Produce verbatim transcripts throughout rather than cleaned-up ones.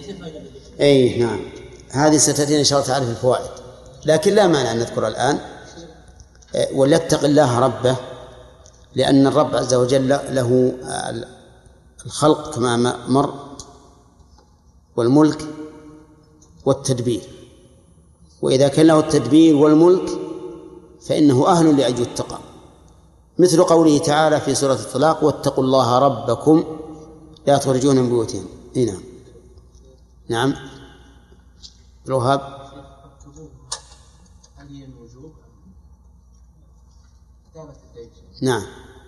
أي نعم، هذه ستأتينا إن شاء الله تعالى في الفوائد، لكن لا مانع أن نذكر الآن. وليتق الله ربه، لأن الرب عز وجل له الخلق كما مر، والملك والتدبير، وإذا كان له التدبير والملك فإنه أهل لأن يتقى، مثل قوله تعالى في سورة الطلاق: واتقوا الله ربكم لا تخرجون من بيوتهم. نعم نعم الوهاب. نعم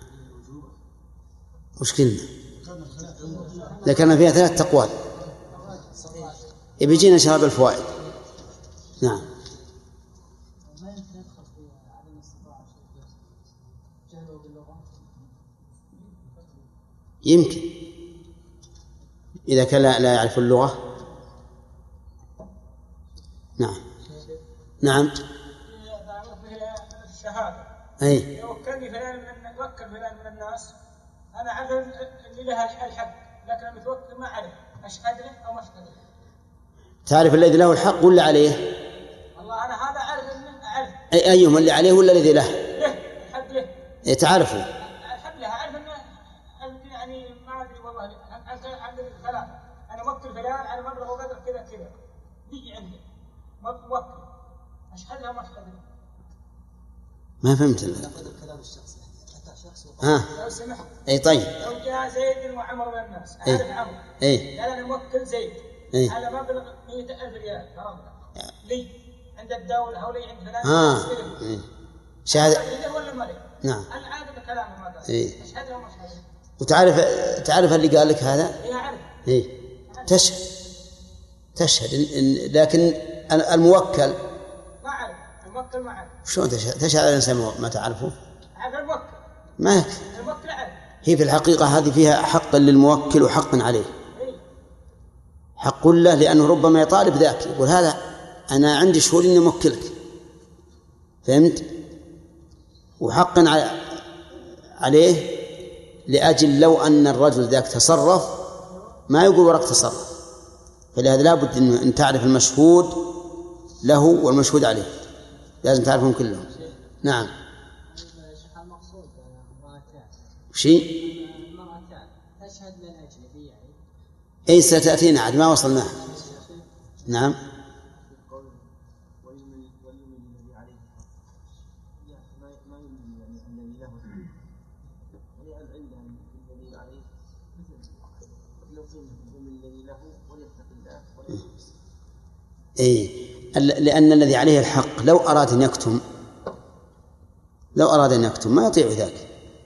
مشكلة ذكرنا فيها ثلاث أقوال، بيجينا شراب الفوائد. نعم يمكن إذا كان لا يعرف اللغة. نعم نعم الشهادة. أي يوكلني فلان من وكل فلان من الناس، أنا أعرف اللي لها الحق، لكن المتوكل ما أعرف أشهد له أو ما أشهد له. تعرف الذي له الحق ولا عليه؟ والله أنا هذا أعرف إنه أعرف. أي أيهم اللي عليه ولا الذي له؟ له الحق له. إيه تعرفه؟ الحق له أعرف إنه يعني ما أدري والله عند الكلام أنا موكل فلان على مبلغ وقدر كذا كذا، يجي عندي موكل أشهد له ما أشهد له. ما فهمت ال ها لو سمحت. اي طيب. لو جاء زيد وعمر من الناس، أي. أعرف عمرو. اي قال أنا موكل زيد أي. على مبلغ مئة ألف ريال فرضنا لي عند الدولة أو لي عند فلان. ها إيه. شهادة ولا ما لي؟ نعم. أنا عارف كلامه ما قال. إيه. أشهد وما أشهد. وتعرف تعرف اللي قال لك هذا؟ إيه أعرف. إيه تشهد تشهد إن إن لكن الموكل ما أعرف. الموكل ما أعرف. شلون تشهد؟ تشهد على الإنسان ما تعرفه؟ أعرف الموكل. ما يكفي. الموكل أعرف. هي في الحقيقة هذه فيها حق للموكل وحق عليه. إيه. حق له لأنه ربما يطالب ذاك، يقول هذا أنا عندي شهود إني موكلك، فهمت؟ وحق عليه لأجل لو أن الرجل ذاك تصرف ما يقول ورق تصرف، فلهذا لابد أن تعرف المشهود له والمشهود عليه، لازم تعرفهم كلهم. نعم. شيء تشهد للأجنبي يعني. أي ستأتينا عاد ما وصلناها. نعم. إيه لأن الذي عليه الحق لو أراد أن يكتم لو أراد أن يكتم ما يطيع ذاك.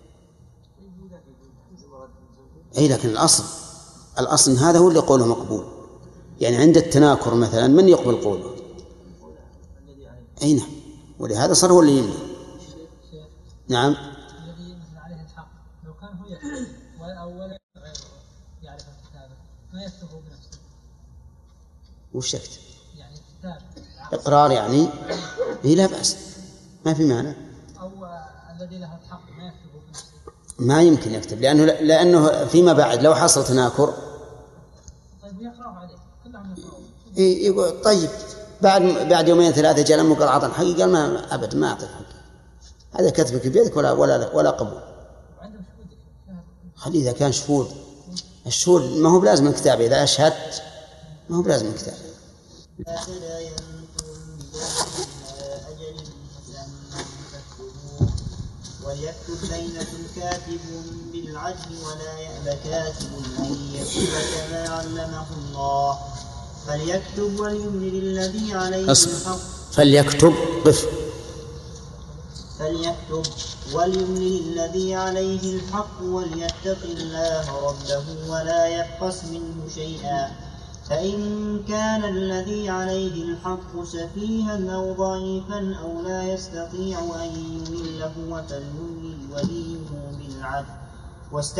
أي لكن الأصل الأصل هذا هو اللي قوله مقبول، يعني عند التناكر مثلا من يقبل قوله؟ أي نعم، ولهذا صار هو اللي يملي. نعم. الذي ينزل عليه الحق لو كان هو يكتب ولا يعرف الكتابة ما يكتبه بنفسه. وش يكتب؟ يعني كتاب إقرار يعني. إيه لا بأس ما في معنى. أو الذي له الحق ما يكتبه بنفسه. ما يمكن يكتب لأنه لأنه فيما بعد لو حصل تناكر. طيب يقرأ عليه كلهم يقرأون. إيه يقول طيب بعد بعد يومين ثلاثة جاء لما قال عطنا حقي قال ما أبد ما أعطيك حقي، هذا كتبك بيدك ولا ولا ولا قبول. خلي إذا كان شهود الشهود ما هو بلازم الكتاب، إذا أشهدت ما هو بلازم الكتاب. وليكتب بينكم كاتب بالعدل ولا يأب كاتب أن يكتب كما علمه الله فليكتب وليملل الذي عليه الحق فليكتب قف فليكتب وليملل الذي عليه الحق وليتق الله ربه ولا يبخس منه شيئا فإن كان الذي عليه الحق سفيها أو ضعيفا أو لا يستطيع أن يمله فليملل وليه بالعدل